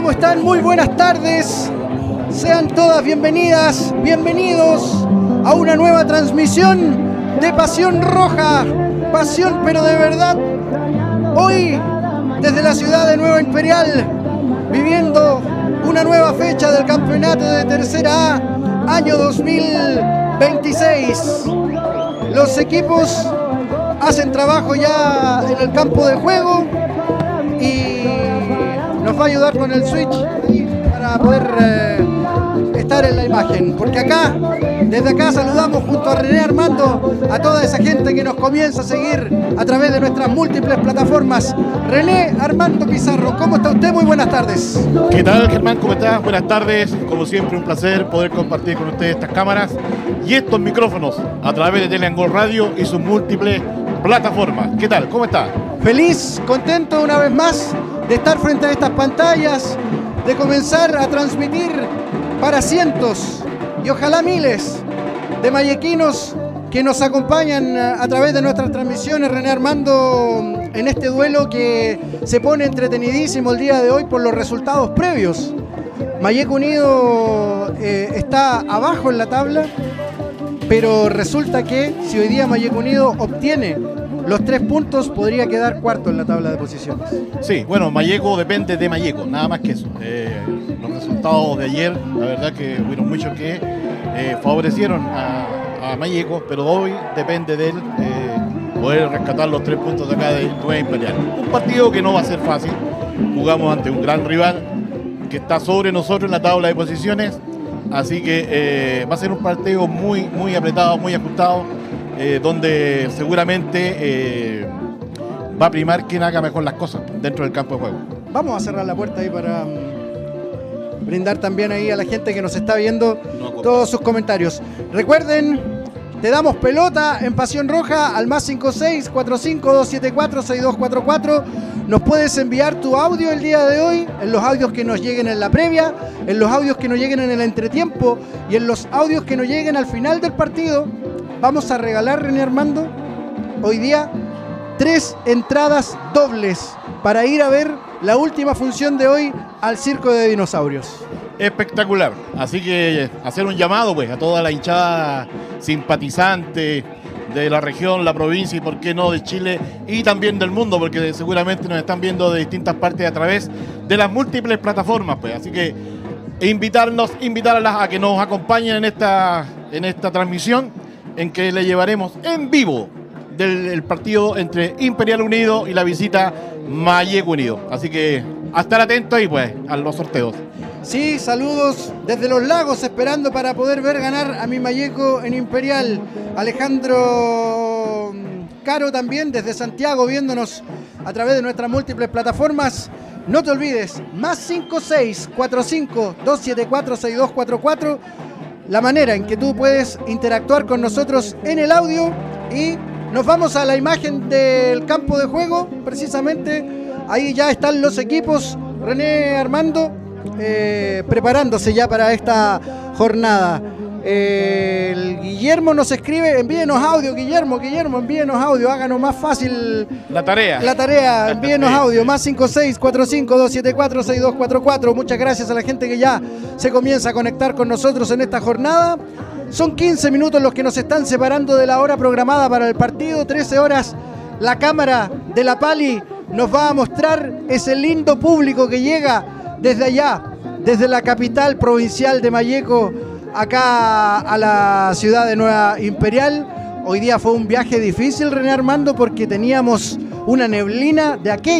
¿Cómo están? Muy buenas tardes. Sean todas bienvenidas, bienvenidos a una nueva transmisión de Pasión Roja. Pasión, pero de verdad. Hoy, desde la ciudad de Nueva Imperial, viviendo una nueva fecha del campeonato de Tercera A, año 2026. Los equipos hacen trabajo ya en el campo de juego y nos va a ayudar con el switch para poder estar en la imagen, porque acá, desde acá saludamos junto a René Armando a toda esa gente que nos comienza a seguir a través de nuestras múltiples plataformas. René Armando Pizarro, ¿cómo está usted? Muy buenas tardes. ¿Qué tal, Germán? ¿Cómo estás? Buenas tardes. Como siempre, un placer poder compartir con ustedes estas cámaras y estos micrófonos a través de Teleangol Radio y sus múltiples plataformas. ¿Qué tal? ¿Cómo está? Feliz, contento una vez más de estar frente a estas pantallas, de comenzar a transmitir para cientos y ojalá miles de mayequinos que nos acompañan a través de nuestras transmisiones. René Armando, en este duelo que se pone entretenidísimo el día de hoy por los resultados previos. Mayeco Unido está abajo en la tabla, pero resulta que si hoy día Mayeco Unido obtiene los 3 puntos, podría quedar cuarto en la tabla de posiciones. Sí, bueno, Mayeco depende de Mayeco, nada más que eso. Los resultados de ayer, la verdad que hubieron muchos que favorecieron a Mayeco, pero hoy depende de él poder rescatar los 3 puntos de acá de Nueva Imperial. Un partido que no va a ser fácil, jugamos ante un gran rival que está sobre nosotros en la tabla de posiciones, así que va a ser un partido muy apretado, muy ajustado, donde seguramente va a primar quien haga mejor las cosas dentro del campo de juego. Vamos a cerrar la puerta ahí para brindar también ahí a la gente que nos está viendo todos sus comentarios. Recuerden, te damos pelota en Pasión Roja al +56 45 274 6244. Nos puedes enviar tu audio el día de hoy, en los audios que nos lleguen en la previa, en los audios que nos lleguen en el entretiempo y en los audios que nos lleguen al final del partido. Vamos a regalar, René Armando, hoy día 3 entradas dobles para ir a ver la última función de hoy al Circo de Dinosaurios. Espectacular, así que hacer un llamado pues a toda la hinchada simpatizante de la región, la provincia y por qué no de Chile y también del mundo, porque seguramente nos están viendo de distintas partes a través de las múltiples plataformas, pues. Así que invitarlas a que nos acompañen en esta transmisión, en que le llevaremos en vivo del partido entre Imperial Unido y la visita Mayeco Unido. Así que a estar atentos ahí pues a los sorteos. Sí, saludos desde Los Lagos, esperando para poder ver ganar a mi Mayeco en Imperial. Alejandro Caro también desde Santiago viéndonos a través de nuestras múltiples plataformas. No te olvides, +56 45 274 6244. La manera en que tú puedes interactuar con nosotros en el audio, y nos vamos a la imagen del campo de juego. Precisamente ahí ya están los equipos, René Armando, preparándose ya para esta jornada. El Guillermo nos escribe, envíenos audio, Guillermo, envíenos audio, háganos más fácil la tarea, envíenos audio, +56 45 274 6244. Muchas gracias a la gente que ya se comienza a conectar con nosotros en esta jornada. Son 15 minutos los que nos están separando de la hora programada para el partido, 13 horas. La cámara de la Pali nos va a mostrar ese lindo público que llega desde allá, desde la capital provincial de Mayeco, acá a la ciudad de Nueva Imperial. Hoy día fue un viaje difícil, René Armando, porque teníamos una neblina de aquella.